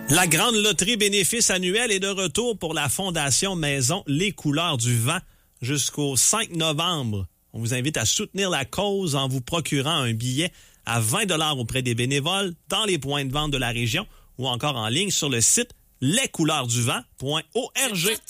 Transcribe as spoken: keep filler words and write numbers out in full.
La grande loterie bénéfice annuelle est de retour pour la Fondation Maison Les Couleurs du Vent jusqu'au cinq novembre. On vous invite à soutenir la cause en vous procurant un billet à vingt dollars auprès des bénévoles dans les points de vente de la région ou encore en ligne sur le site les couleurs du vent point org.